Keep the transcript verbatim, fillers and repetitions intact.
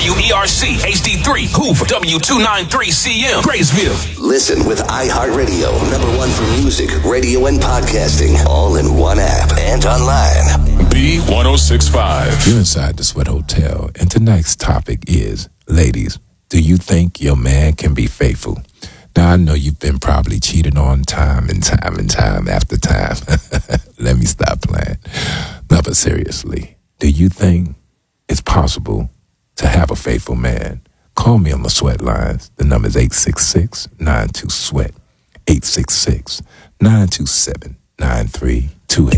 W E R C H D three, Hoover, W two ninety-three C M, Graysville. Listen with iHeartRadio, number one for music, radio, and podcasting, all in one app and online. B one oh six point five. You're inside the Sweat Hotel, and tonight's topic is, ladies, do you think your man can be faithful? Now, I know you've been probably cheated on time and time and time after time. Let me stop playing. No, but seriously, do you think it's possible to have a faithful man? Call me on the Sweat lines. The number is eight six six, nine two, SWEAT, eight six six, nine two seven, nine three two eight.